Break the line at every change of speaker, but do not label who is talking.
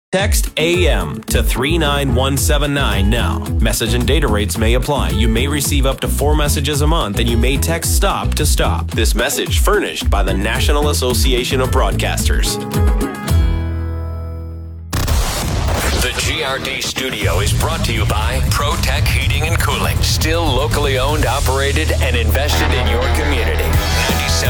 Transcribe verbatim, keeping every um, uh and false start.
Text A M to three nine one seven nine now. Message and data rates may apply. You may receive up to four messages a month, and you may text STOP to stop. This message furnished by the National Association of Broadcasters.
The G R D studio is brought to you by ProTech Heating and Cooling. Still locally owned, operated, and invested in your community. ninety-seven